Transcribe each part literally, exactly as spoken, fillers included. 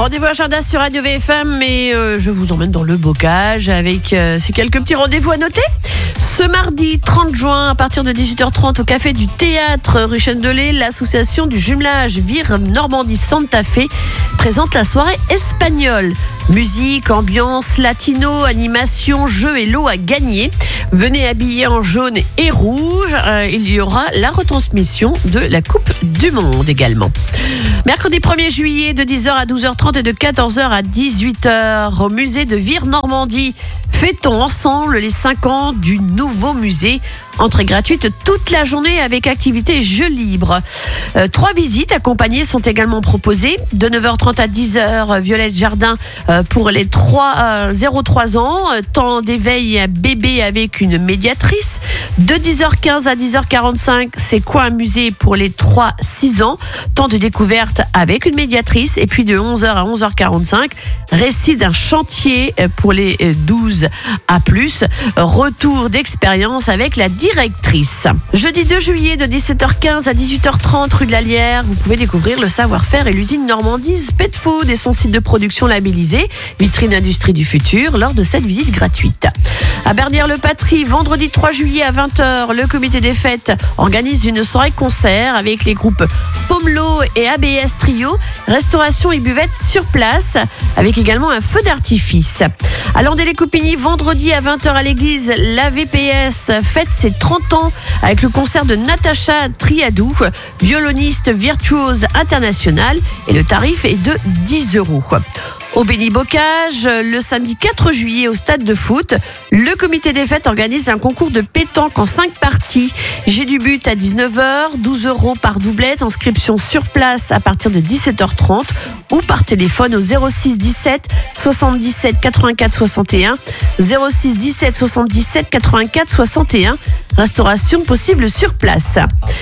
Rendez-vous agenda sur Radio V F M, mais euh, je vous emmène dans le bocage avec euh, ces quelques petits rendez-vous à noter. Ce mardi trente juin, à partir de dix-huit heures trente, au Café du Théâtre rue Chêne-de-Lay, l'association du jumelage Vire Normandie Santa Fe présente la soirée espagnole. Musique, ambiance, latino, animation, jeux et lots à gagner. Venez habillés en jaune et rouge. Euh, il y aura la retransmission de la Coupe du Monde également. Mercredi premier juillet, de dix heures à douze heures trente et de quatorze heures à dix-huit heures, au musée de Vire Normandie. Fêtons ensemble les cinq ans du nouveau musée. Entrée gratuite toute la journée avec activité et jeux libres. Euh, trois visites accompagnées sont également proposées. De neuf heures trente à dix heures, Violette Jardin euh, pour les zéro à trois ans. Euh, temps d'éveil bébé avec une médiatrice. De dix heures quinze à dix heures quarante-cinq, c'est quoi un musée pour les trois à six ans. Temps de découverte avec une médiatrice. Et puis de onze heures à onze heures quarante-cinq, récit d'un chantier pour les douze à plus. Retour d'expérience avec la directrice. Jeudi deux juillet, de dix-sept heures quinze à dix-huit heures trente, rue de la Lierre, vous pouvez découvrir le savoir-faire et l'usine Normandie Pet Food et son site de production labellisé Vitrine Industrie du Futur lors de cette visite gratuite. À Bernières-le-Patry, vendredi trois juillet à vingt heures, le comité des fêtes organise une soirée-concert avec les groupes Pomelot et A B S Trio, restauration et buvette sur place, avec également un feu d'artifice. À Landais-les-Coupigny, vendredi à vingt heures à l'église, la V P S fête ses trente ans avec le concert de Natacha Triadou, violoniste virtuose internationale, et le tarif est de dix euros. Au Béni-Bocage, le samedi quatre juillet au stade de foot, le comité des fêtes organise un concours de pétanque en cinq parties. J'ai du but à dix-neuf heures, douze euros par doublette, inscription sur place à partir de dix-sept heures trente ou par téléphone au zéro six dix-sept soixante-dix-sept quatre-vingt-quatre soixante et un, zéro six dix-sept soixante-dix-sept quatre-vingt-quatre soixante et un. Restauration possible sur place.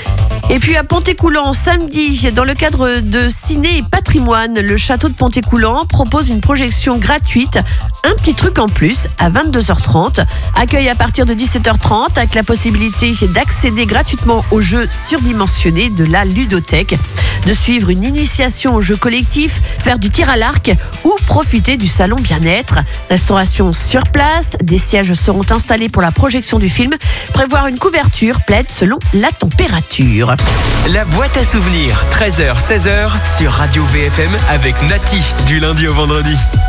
Et puis à Pontécoulant, samedi, dans le cadre de Ciné et Patrimoine, le château de Pontécoulant propose une projection gratuite, un petit truc en plus, à vingt-deux heures trente. Accueil à partir de dix-sept heures trente, avec la possibilité d'accéder gratuitement aux jeux surdimensionnés de la ludothèque, de suivre une initiation aux jeux collectifs, faire du tir à l'arc ou profiter du salon bien-être. Restauration sur place, des sièges seront installés pour la projection du film. Prévoir une couverture plaide selon la température. La boîte à souvenirs, treize heures seize heures sur Radio V F M avec Nati, du lundi au vendredi.